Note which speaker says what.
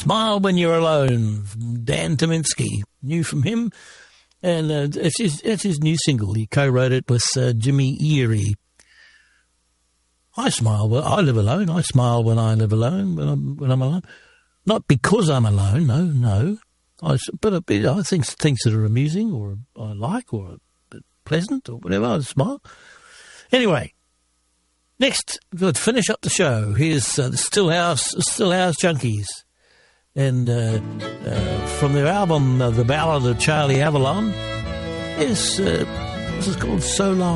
Speaker 1: Smile When You're Alone, Dan Tyminski, new from him. And it's his new single. He co-wrote it with Jimmy Erie. I smile when I live alone. I smile when I live alone, when I'm alone. Not because I'm alone, no. But I think things that are amusing or I like or pleasant or whatever, I smile. Anyway, next, we'll finish up the show. Here's the Stillhouse Junkies. And from their album, The Ballad of Charlie Avalon, this is called So Long.